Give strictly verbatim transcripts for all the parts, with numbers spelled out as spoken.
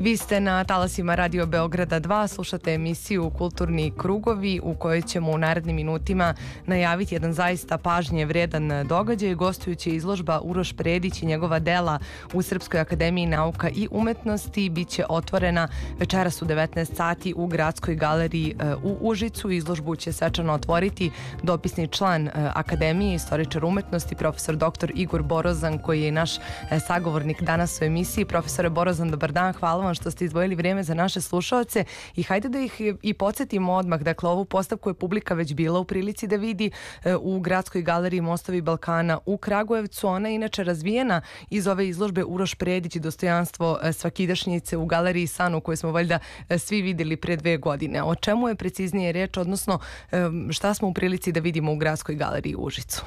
Vi ste na talasima Radio Beograda dva, slušate emisiju Kulturni krugovi u kojoj ćemo u narednim minutima najaviti jedan zaista pažnje vredan događaj. Gostujući izložba Uroš Predić i njegova dela u Srpskoj akademiji nauka i umetnosti biće otvorena večeras u devetnaest sati u Gradskoj galeriji u Užicu. Izložbu će svečano otvoriti dopisni član Akademije, istoričar umetnosti, profesor doktor Igor Borozan, koji je naš sagovornik danas u emisiji. Profesore Borozan, dobar dan, hvala vam što ste izdvojili vrijeme za naše slušaoce i hajde da ih i podsjetimo odmah. Dakle, ovu postavku je publika već bila u prilici da vidi u Gradskoj galeriji Mostovi Balkana u Kragujevcu. Ona je inače razvijena iz ove izložbe Uroš Predić i dostojanstvo svakidašnjice u galeriji San, u kojoj smo valjda svi vidjeli pre dve godine. O čemu je preciznije reč, odnosno šta smo u prilici da vidimo u Gradskoj galeriji u Užicu?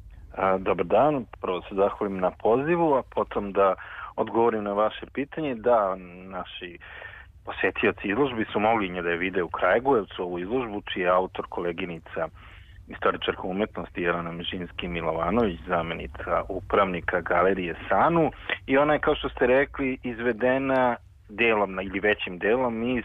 Dobar dan, prvo se zahvalim na pozivu, a potom da odgovorim na vaše pitanje. Da, naši posjetioci izložbi su mogli nje da je vide u Kragujevcu, ovu izložbu, čiji je autor koleginica istoričarka umetnosti Jelena Mežinski-Milovanović, zamjenica upravnika galerije Sanu, i ona je, kao što ste rekli, izvedena delom ili većim delom iz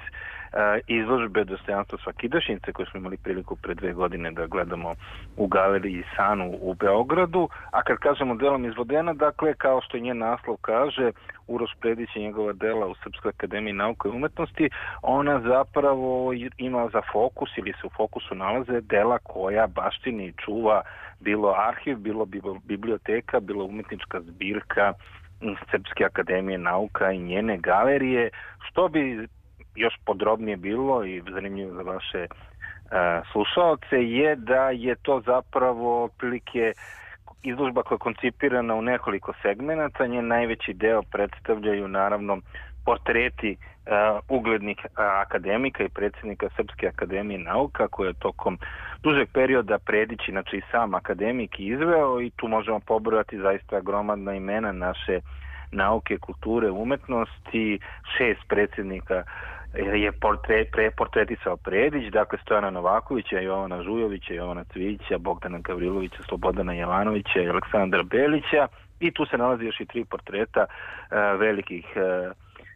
izložbe dostojanstvo svakidašnjice koju smo imali priliku pre dve godine da gledamo u galeriji Sanu u Beogradu. A kad kažemo delom izvodena, dakle, kao što i njen naslov kaže, Uroš Predić i njegova dela u Srpskoj akademiji nauka i umetnosti, ona zapravo ima za fokus ili se u fokusu nalaze dela koja baštini i čuva bilo arhiv, bilo biblioteka, bilo umetnička zbirka Srpske akademije nauka i njene galerije, što bi još podrobnije bilo i zanimljivo za vaše uh, slušaoce je da je to zapravo otprilike izložba koja je koncipirana u nekoliko segmenata. Njen najveći deo predstavljaju naravno portreti uh, uglednih uh, akademika i predsjednika Srpske akademije nauka, koje je tokom dužeg perioda Predić, znači i sam akademik, izveo, i tu možemo pobrojati zaista gromadna imena naše nauke, kulture, umetnosti. Šest predsjednika je portret, pre, portretisao Predić, dakle Stojana Novakovića, Jovana Žujovića, Jovana Cvijića, Bogdana Gavrilovića, Slobodana Jelanovića i Aleksandra Belića, i tu se nalazi još i tri portreta uh, velikih uh,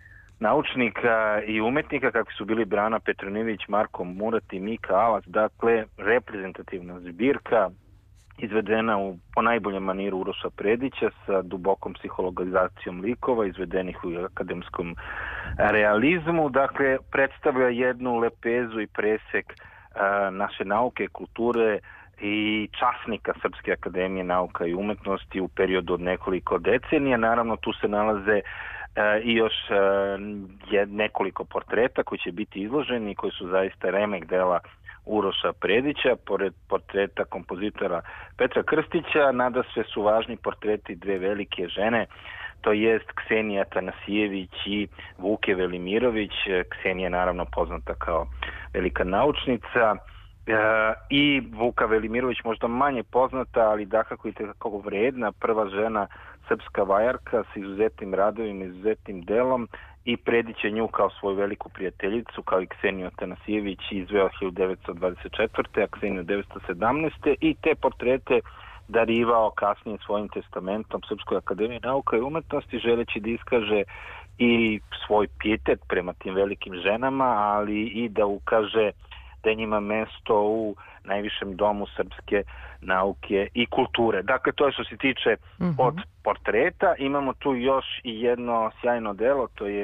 naučnika i umetnika, kakvi su bili Brana Petronijević, Marko Murat i Mika Alac. Dakle, reprezentativna zbirka izvedena u po najboljem maniru Uroša Predića, sa dubokom psihologizacijom likova, izvedenih u akademskom realizmu. Dakle, predstavlja jednu lepezu i presek a, naše nauke, kulture i časnika Srpske akademije nauka i umetnosti u periodu od nekoliko decenija. Naravno, tu se nalaze a, i još a, je, nekoliko portreta koji će biti izloženi, koji su zaista remek dela Uroša Predića. Pored portreta kompozitora Petra Krstića, nadasve su važni portreti dve velike žene, to jest Ksenija Tanasijević i Vuke Velimirović. Ksenija je naravno poznata kao velika naučnica, e, i Vuka Velimirović možda manje poznata, ali dakako i tako vredna, prva žena srpska vajarka s izuzetnim radovima, izuzetnim delom, i Predić je nju kao svoju veliku prijateljicu, kao i Kseniju Tanasijević, izveo hiljadu devetsto dvadeset četvrte. a Kseniju devetsto sedamnaeste. i te portrete darivao kasnije svojim testamentom Srpskoj akademiji nauka i umetnosti, želeći da iskaže i svoj pijetet prema tim velikim ženama, ali i da ukaže da je njima mesto u najvišem domu srpske nauke i kulture. Dakle, to je što se tiče mm-hmm. od portreta. Imamo tu još i jedno sjajno delo, to je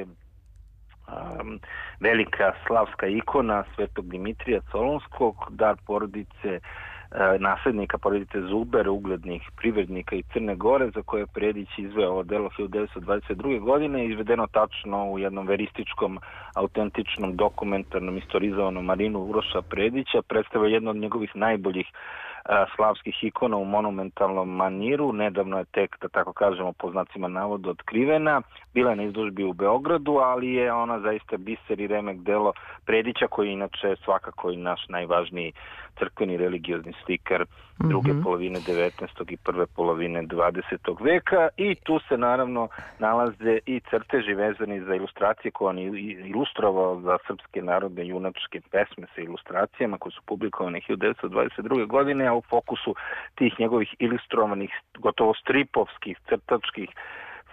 um, velika slavska ikona Svetog Dimitrija Solunskog, dar porodice, uh, naslednika porodice Zuber, uglednih privrednika i Crne Gore, za koje je Predić izveo ovo delo hiljadu devetsto dvadeset druge. godine, izvedeno tačno u jednom verističkom, autentičnom, dokumentarnom, istorizovanom marinu Uroša Predića. Predstavlja jedno od njegovih najboljih slavskih ikona u monumentalnom maniru. Nedavno je tek, da tako kažemo, po znacima navoda otkrivena. Bila je na izložbi u Beogradu, ali je ona zaista biser i remek delo Predića, koji je inače svakako i naš najvažniji crkveni religiozni slikar mm-hmm. druge polovine devetnaestog i prve polovine dvadesetog veka. I tu se naravno nalaze i crteži vezani za ilustracije koje on ilustrovao za srpske narodne junačke pesme sa ilustracijama koje su publikovane hiljadu devetsto dvadeset druge. godine, a u fokusu tih njegovih ilustrovanih, gotovo stripovskih, crtačkih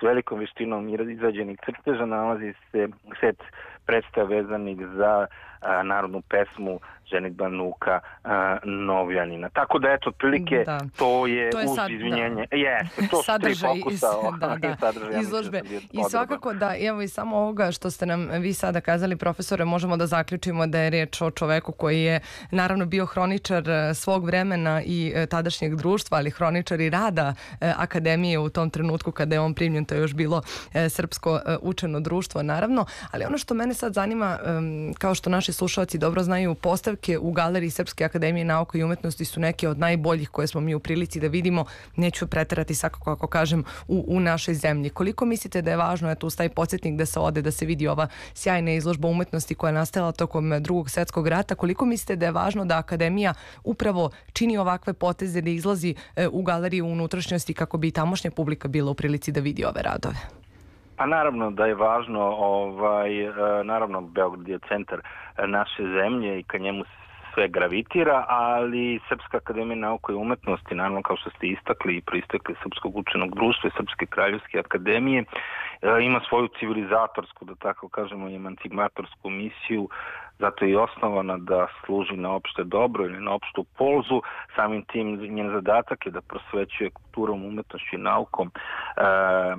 velikom veštinom izrađenih crteža nalazi se set predstava vezanih za a, narodnu pesmu Ženidba Nuka a, Novljanina. Tako da, eto, otprilike da. to je, to je uz sad, izvinjenje. Da. Jeste, to su sadržaj tri fokusa iz, da, da. sadržaj, izložbe. I svakako da, evo i samo ovoga što ste nam vi sada kazali, profesore, možemo da zaključimo da je riječ o čoveku koji je naravno bio hroničar svog vremena i tadašnjeg društva, ali hroničar i rada akademije u tom trenutku kada je on primljen. To je još bilo srpsko učeno društvo, naravno. Ali ono što mene sad zanima, kao što naši slušalci dobro znaju, postavke u Galeriji Srpske akademije nauka i umetnosti su neke od najboljih koje smo mi u prilici da vidimo, neću preterati svakako ako kažem, u, u našoj zemlji. Koliko mislite da je važno, eto, uz taj podsjetnik da se ode, da se vidi ova sjajna izložba umetnosti koja je nastala tokom Drugog svjetskog rata, koliko mislite da je važno da akademija upravo čini ovakve poteze, da izlazi u galeriju unutrašnjosti kako bi i tamošnja publika bila u prilici da vidi ove radove? Pa naravno da je važno, ovaj, naravno Beograd je centar naše zemlje i ka njemu sve gravitira, ali Srpska akademija nauka i umetnosti, naravno kao što ste istakli i proistekli Srpskog učenog društva i Srpske kraljevske akademije, ima svoju civilizatorsku, da tako kažemo, i emancipatorsku misiju, zato je i osnovana da služi na opšte dobro ili na opštu polzu. Samim tim njen zadatak je da prosvećuje kulturom, umetnošću i naukom e,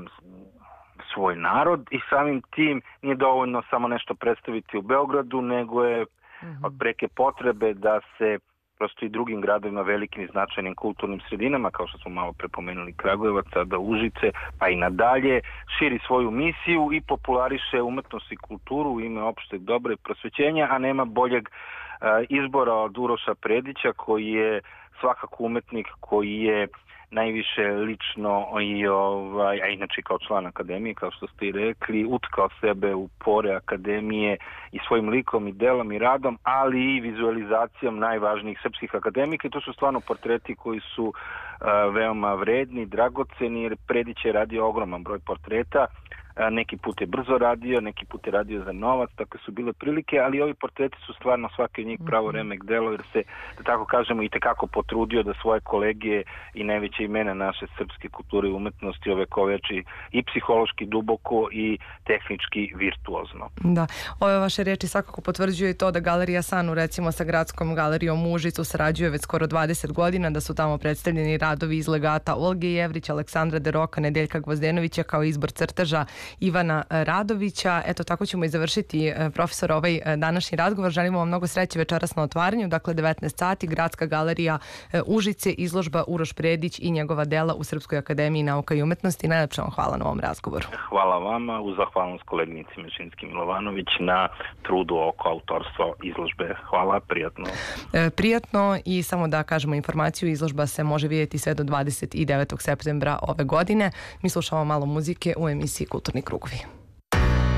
svoj narod i samim tim nije dovoljno samo nešto predstaviti u Beogradu, nego je mm-hmm. od preke potrebe da se prosto i drugim gradovima, velikim i značajnim kulturnim sredinama, kao što smo malo prepomenuli Kragujevac, da Užice, pa i nadalje, širi svoju misiju i populariše umetnost i kulturu u ime opšteg dobra i prosvećenja, a nema boljeg uh, izbora od Uroša Predića, koji je svakako umetnik koji je najviše lično i ovaj, a inače kao član akademije, kao što ste i rekli, utkao sebe u pore akademije i svojim likom i delom i radom, ali i vizualizacijom najvažnijih srpskih akademika. I to su stvarno portreti koji su uh, veoma vredni, dragoceni, jer Predić je radio ogroman broj portreta. Neki put je brzo radio, neki put je radio za novac, tako su bile prilike, ali ovi portreti su stvarno svaki od njih pravo remek delo, jer se, da tako kažemo, i tekako potrudio da svoje kolegije i najveće imena naše srpske kulture i umetnosti ovekoveči i psihološki duboko i tehnički virtuozno. Da, ove vaše reči svakako potvrđuje i to da Galerija Sanu, recimo sa Gradskom galerijom u Užicu, sarađuje već skoro dvadeset godina, da su tamo predstavljeni radovi iz legata Olge Jevrić, Aleksandra Deroka, Nedeljka Gvozdenovića, kao izbor crteža Ivana Radovića. Eto, tako ćemo i završiti, profesor, ovaj današnji razgovor. Želimo vam mnogo sreće večeras na otvaranju. Dakle, devetnaest sati, Gradska galerija Užice, izložba Uroš Predić i njegova dela u Srpskoj akademiji nauka i umetnosti. Najlepše vam hvala na ovom razgovoru. Hvala vama, uz zahvalnost koleginici Mešinskim Milovanović na trudu oko autorstva izložbe. Hvala, prijatno. E, prijatno i samo da kažemo informaciju, izložba se može vidjeti sve do dvadeset devetog septembra ove godine. Mi slušamo malo muzike u emisiji Kulturni krugovi.